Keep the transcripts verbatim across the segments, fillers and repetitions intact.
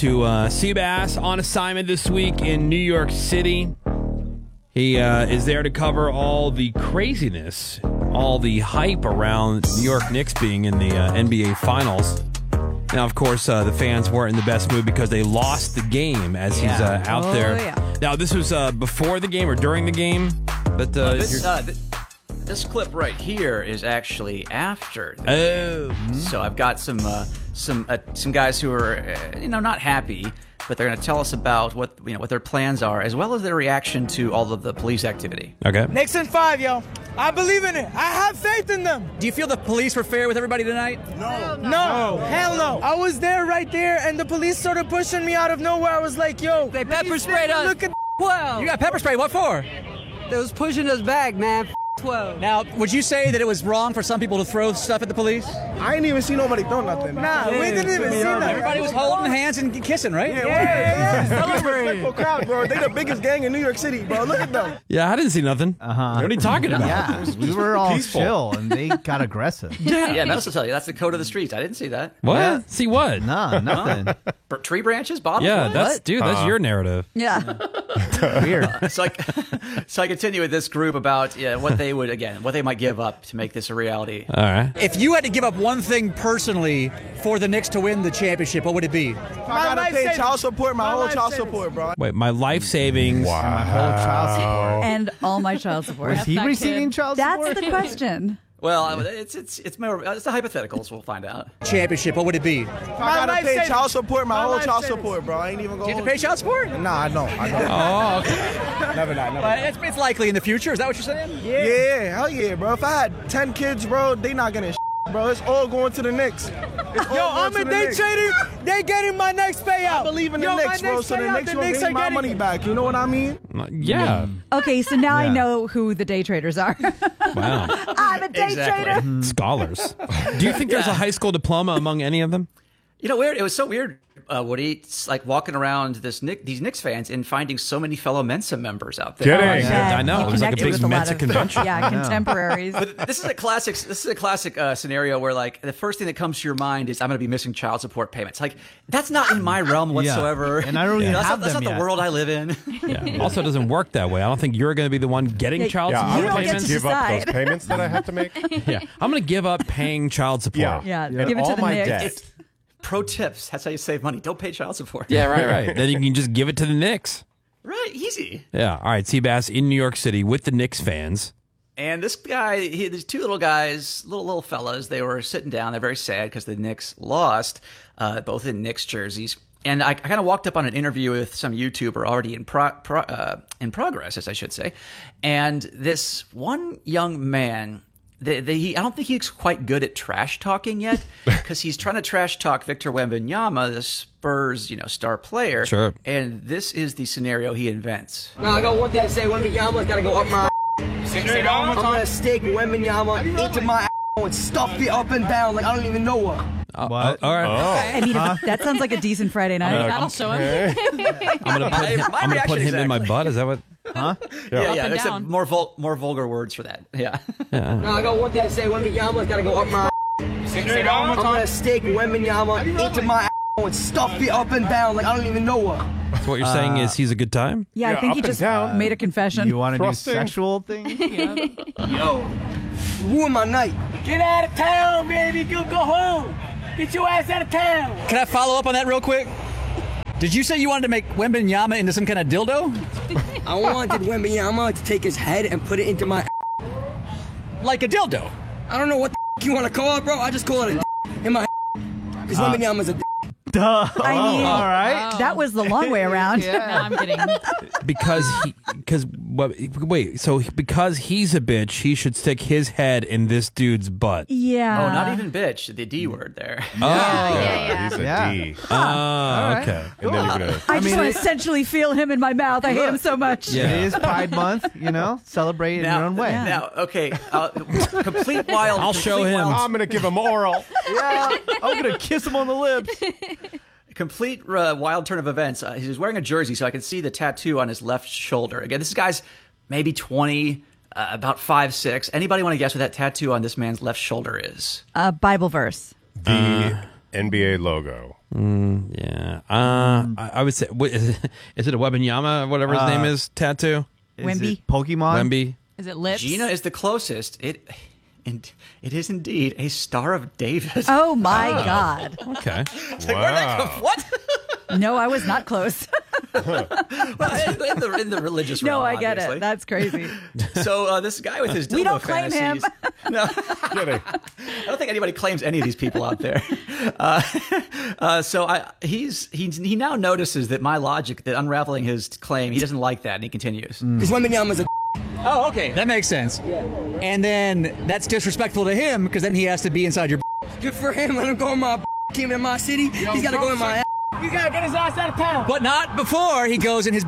to uh, Seabass on assignment this week in New York City. He uh, is there to cover all the craziness, all the hype around New York Knicks being in the uh, N B A Finals. Now, of course, uh, the fans weren't in the best mood because they lost the game as he's uh, out oh, there. Yeah. Now, this was uh, before the game or during the game? But uh, uh, this, uh, th- this clip right here is actually after. The oh. game. So I've got some uh, some uh, some guys who are uh, you know not happy, but they're going to tell us about what you know what their plans are, as well as their reaction to all of the police activity. Okay. Knicks in five, yo. I believe in it. I have faith in them. Do you feel the police were fair with everybody tonight? No. No. no. Hell no. I was there right there, and the police started pushing me out of nowhere. I was like, yo. They pepper sprayed us. Look at twelve. You got pepper spray. What for? They was pushing us back, man. twelve. Now, would you say that it was wrong for some people to throw stuff at the police? I ain't even see nobody throw nothing. Nah, yeah, we didn't even see nothing. Everybody was holding hands and kissing, right? Yeah, yeah, yeah. yeah. Respectful crowd, bro. They the biggest gang in New York City, bro. Look at them. Yeah, I didn't see nothing. Uh-huh. What are you talking about? Yeah, we were all Peaceful. chill, and they got aggressive. Yeah, yeah. That's to tell you, that's the code of the streets. I didn't see that. What? Yeah. See what? No, nothing. For tree branches, bottles. Yeah, what? that's dude. That's Uh-huh. your narrative. Yeah. Weird. So I, so I continue with this group about yeah, what they would again, what they might give up to make this a reality. All right. If you had to give up one thing personally for the Knicks to win the championship, what would it be? I gotta pay child support, my, My whole life child savings. support, bro. Wait, my life savings. My whole child support. And all my child support. Was he receiving child That's support? the question. Well, it's it's it's more it's the hypotheticals. We'll find out. Championship, what would it be? I gotta life pay savings. child support, my, My whole life child savings. support, bro. I ain't even Do you going have to pay child support? Nah, I don't. I don't. Oh, okay. Never not, never. Uh, it's, it's likely in the future. Is that what you're saying? Yeah. yeah, hell yeah, bro. If I had ten kids, bro, they not gonna bro. It's all going to the Knicks. It's all Yo, going I'm to a the day Knicks. trader. They getting my next payout. I believe in the Yo, my Knicks, bro. next So the payout, Knicks the will Knicks give are me my getting money it. back. You know what I mean? Yeah. Okay, so now I Yeah. know who the day traders are. Wow. I'm a day Exactly. trader. Scholars. Do you think there's a high school diploma among any of them? You know, weird. It was so weird, uh, Woody. It's like walking around this Nick, these Knicks fans and finding so many fellow Mensa members out there. Kidding. Oh, yeah. I know. You It was like a connected big with lot Mensa of- convention. Yeah, contemporaries. But this is a classic. This is a classic uh, scenario where, like, the first thing that comes to your mind is, "I'm going to be missing child support payments." Like, that's not in my realm whatsoever. And I don't You even know, that's have not, that's them not yet. the world I live in. Yeah. Also, it doesn't work that way. I don't think you're going to be the one getting Yeah, child yeah, I support don't get payments. to give up decide. those payments that I have to make. Yeah, I'm going to give up paying child support. Yeah. Yeah, And give it to all the my Knicks. debt. Pro tips. That's how you save money. Don't pay child support. Yeah, right, right. Then you can just give it to the Knicks. Right. Easy. Yeah. All right. Seabass in New York City with the Knicks fans. And this guy, he, these two little guys, little little fellas, they were sitting down. They're very sad because the Knicks lost, uh, both in Knicks jerseys. And I, I kind of walked up on an interview with some YouTuber already in pro, pro, uh, in progress, as I should say. And this one young man, they, they, he, I don't think he's quite good at trash talking yet, because he's trying to trash talk Victor Wembanyama, the Spurs, you know, star player. Sure. And this is the scenario he invents. Now I got one thing to say. Wembanyama's got to go up my. I'm gonna stick Wembanyama into my and stuff it up and down like I don't even know her. Uh, What? uh, all right. I mean, if- that sounds like a decent Friday night. That'll show him. I'm going to put him, My I'm gonna put reaction him in my exactly. butt. Is that what? Huh? Yeah, yeah. and There's down. more vul- more vulgar words for that. Yeah. Now I got one thing to say. Wembanyama's got to go up my. I'm gonna stick Wembanyama into my and stuff it up and down like I don't even know her. So what you're saying is he's a good time? Yeah, I Yeah, think up he and just down. made a confession. You want to do Thrusting. sexual things? Yo, ruin my night. Get out of town, baby. Go go home. Get your ass out of town. Can I follow up on that real quick? Did you say you wanted to make Wembanyama into some kind of dildo? I wanted Wembanyama to take his head and put it into my. Like a dildo? I don't know what the you want to call it, bro. I just call it a in my. Because Wembanyama's a. Duh. I mean, All right. that was the long way around. No, I'm kidding. Because he, because what? Wait, so because he's a bitch, he should stick his head in this dude's butt. Yeah. Oh, not even bitch. The D word there. Oh, Yeah, he's a Yeah. D. oh, okay. And then you're gonna. I just mean, want it- to essentially feel him in my mouth. I hate him so much. Yeah. It is Pride Month, you know? Celebrate in Now- your own way. Yeah. Now, okay, uh, complete wild. I'll show complete him. Wild, I'm gonna give him oral. Yeah. I'm going to kiss him on the lips. complete uh, wild turn of events. Uh, he was wearing a jersey, so I could see the tattoo on his left shoulder. Again, this guy's maybe twenty, uh, about five six. Anybody want to guess what that tattoo on this man's left shoulder is? A Bible verse. The N B A logo. Yeah. Uh, I, I would say, what, is, it, is it a Wembanyama, whatever his Uh, name is, tattoo? Is Wemby? it Pokemon? Wemby. Is it lips? Gina is the closest. It, and it is indeed a Star of David. Oh my God! Okay. Wow. What? No, I was not close. Well, in, the, in the religious no, realm, I get obviously. it. That's crazy. So uh, this guy with his dildo We don't claim him. fantasies- No, Kidding. I don't think anybody claims any of these people out there. Uh, uh, so I, he's he's he now notices that my logic, that unraveling his claim, he doesn't like that, and he continues. This Wembanyama's a Oh, okay. That makes sense. And then that's disrespectful to him because then he has to be inside your. good for him. Let him go in my team in my city. He's got to go in my. You gotta get his ass out of town. But not before he goes in his.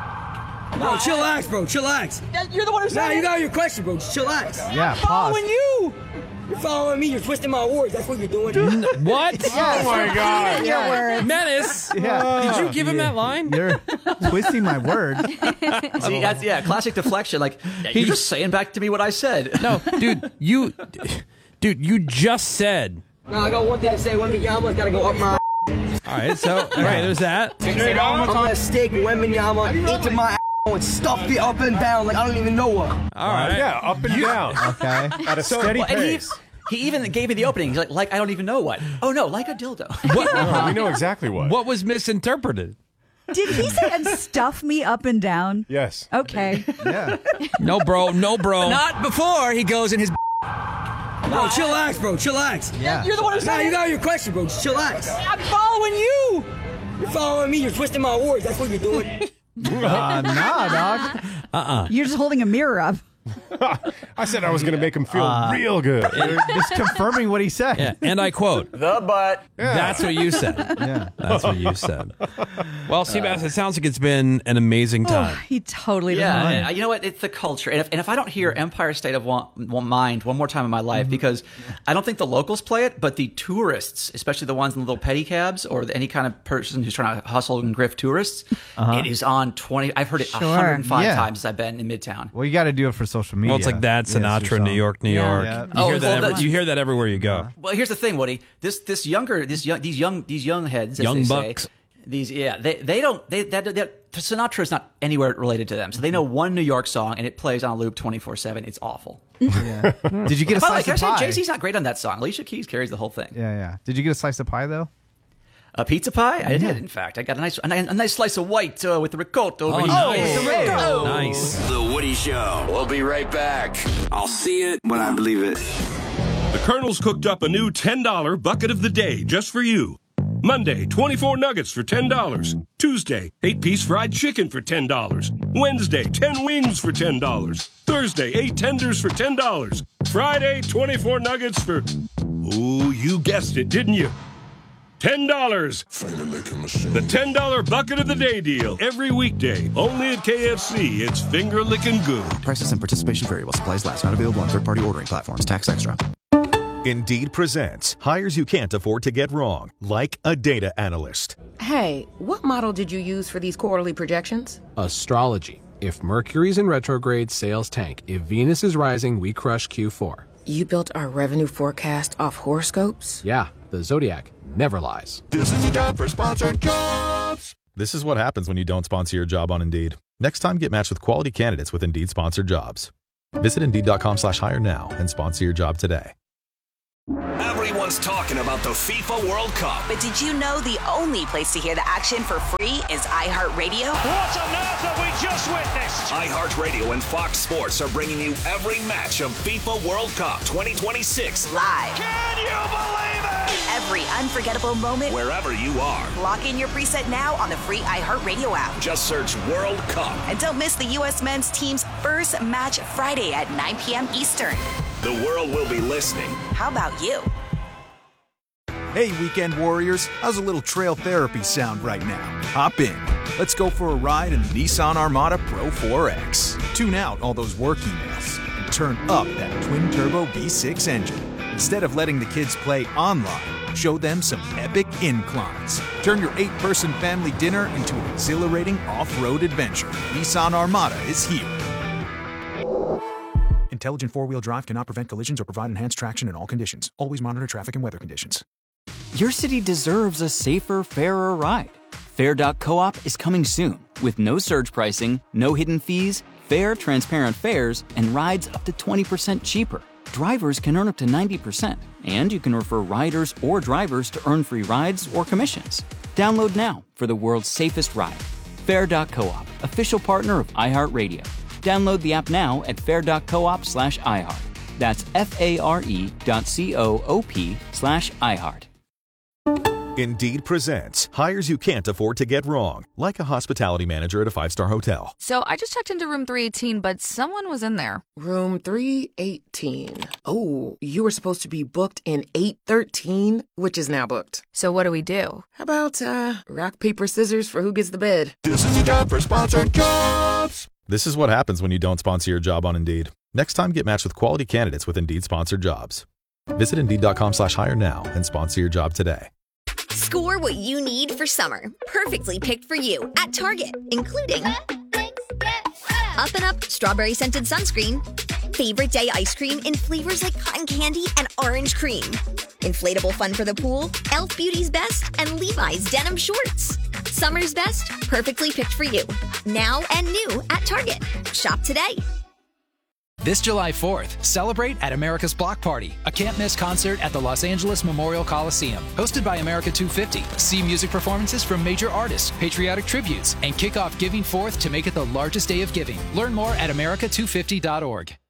Bro, chillax, bro. Chillax. You're the one who Nah, you got your question, bro. Just chillax. Yeah, pause. you. You're following me. You're twisting my words. That's what you're doing. What? Oh my God. Your words. Menace. Yeah. Did you give him that line? You're twisting my words. See, that's, yeah, classic deflection. Like, you're just saying back to me what I said. No, dude, you, dude, you just said. No, I got one thing to say. Wembanyama's got to go up my. All right, so okay, there's that. I'm gonna stick Wembanyama into my and stuff it up and down like I don't even know what. All right. Yeah, up and down. Okay. At a steady Well, and he, pace. he even gave me the opening. He's like, like, I don't even know what. Oh, no, like a dildo. Oh, we know exactly what. What was misinterpreted? Did he say and stuff me up and down? Yes. Okay. Yeah. No, bro. No, bro. Not before he goes in his. Bro, chillax, bro. Chillax. Yeah. You're the one who said. Nah, you got your question, bro. Just chillax. I'm following you. You're following me. You're twisting my words. That's what you're doing. Uh, nah, dog. Uh-uh. You're just holding a mirror up. I said I was going to make him feel real good. You're just confirming what he said. Yeah, and I quote. The butt. That's what you said. Yeah. That's what you said. Well, Seabass, it sounds like it's been an amazing time. Oh, he totally doesn't Yeah, mind. and, uh, you know what? It's the culture. And if, and if I don't hear Empire State of Wa- Wa- Mind one more time in my life, because I don't think the locals play it, but the tourists, especially the ones in the little pedicabs or any kind of person who's trying to hustle and grift tourists, it is on twenty. I've heard it Sure. one hundred five Yeah. times since I've been in Midtown. Well, you got to do it for social media. Well, it's like that, Yeah, it's your Sinatra, New song. York, New Yeah. York. Yeah. You, Oh, hear that well, every- that's- you hear that everywhere you go. Well, here's the thing, Woody. This this younger this young these young these young heads, as Young they bucks. say, these yeah they they don't they that, that Sinatra is not anywhere related to them, so they know one New York song and it plays on a loop twenty-four seven. It's awful. Yeah. Did you get a By the way, slice can I of say pie? Jay Z's not great on that song? Alicia Keys carries the whole thing. Yeah, yeah. Did you get a slice of pie though? A pizza pie? I did, in fact. I got a nice a, nice- a nice slice of white uh, with the ricotta over Oh, here. nice. Oh, Nice. The Woody Show. We'll be right back. I'll see it when I believe it. The Colonel's cooked up a new ten dollar bucket of the day just for you. Monday, twenty-four nuggets for ten dollars. Tuesday, eight piece fried chicken for ten dollars. Wednesday, ten wings for ten dollars. Thursday, eight tenders for ten dollars. Friday, twenty-four nuggets for... Oh, you guessed it, didn't you? ten dollars. The ten dollar bucket of the day deal. Every weekday. Only at K F C. It's finger licking good. Prices and participation vary while supplies last. Not available on third-party ordering platforms. Tax extra. Indeed presents hires you can't afford to get wrong, like a data analyst. Hey, what model did you use for these quarterly projections? Astrology. If Mercury's in retrograde, sales tank. If Venus is rising, we crush Q four. You built our revenue forecast off horoscopes? Yeah, the Zodiac never lies. This is the job for sponsored jobs. This is what happens when you don't sponsor your job on Indeed. Next time, get matched with quality candidates with Indeed sponsored jobs. Visit Indeed.com slash hire now and sponsor your job today. Everyone's talking about the FIFA World Cup. But did you know the only place to hear the action for free is iHeartRadio? What on earth have we just witnessed? iHeartRadio and Fox Sports are bringing you every match of FIFA World Cup twenty twenty-six Live. Can you believe it? Every unforgettable moment. wherever you are. Lock in your preset now on the free iHeartRadio app. Just search World Cup. And don't miss the U S men's team's first match Friday at nine p.m. Eastern. The world will be listening. How about you? Hey, Weekend Warriors, how's a little trail therapy sound right now? Hop in. Let's go for a ride in the Nissan Armada Pro four X. Tune out all those work emails and turn up that twin-turbo V six engine. Instead of letting the kids play online, show them some epic inclines. Turn your eight-person family dinner into an exhilarating off-road adventure. Nissan Armada is here. Intelligent four-wheel drive cannot prevent collisions or provide enhanced traction in all conditions. Always monitor traffic and weather conditions. Your city deserves a safer, fairer ride. Fair dot coop is coming soon with no surge pricing, no hidden fees, fair, transparent fares, and rides up to twenty percent cheaper. Drivers can earn up to ninety percent, and you can refer riders or drivers to earn free rides or commissions. Download now for the world's safest ride. Fair dot coop, official partner of iHeartRadio. Download the app now at fair dot coop slash iHeart. That's F-A-R-E dot C-O-O-P slash iHeart. Indeed presents hires you can't afford to get wrong, like a hospitality manager at a five-star hotel. So I just checked into room three eighteen, but someone was in there. Room three eighteen. Oh, you were supposed to be booked in eight thirteen, which is now booked. So what do we do? How about, uh, rock, paper, scissors for who gets the bid? This is a job for sponsored jobs. This is what happens when you don't sponsor your job on Indeed. Next time, get matched with quality candidates with Indeed sponsored jobs. Visit Indeed.com slash hire now and sponsor your job today. Score what you need for summer. Perfectly picked for you at Target, including Up and Up strawberry scented sunscreen, favorite day ice cream in flavors like cotton candy and orange cream, inflatable fun for the pool, e l f Beauty's Best, and Levi's denim shorts. Summer's best, perfectly picked for you. Now and new at Target. Shop today. This July fourth, celebrate at America's Block Party, a can't-miss concert at the Los Angeles Memorial Coliseum. Hosted by America two fifty. See music performances from major artists, patriotic tributes, and kick off Giving Fourth to make it the largest day of giving. Learn more at America two fifty dot org.